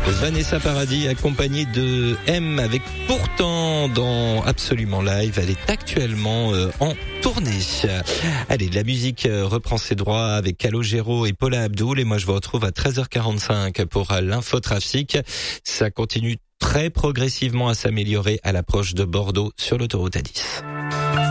Vanessa Paradis accompagnée de M avec Pourtant dans Absolument Live. Elle est actuellement en tournée. Allez, la musique reprend ses droits avec Calogero et Paula Abdul et moi je vous retrouve à 13h45 pour l'infotrafic. Ça continue très progressivement à s'améliorer à l'approche de Bordeaux sur l'autoroute A10.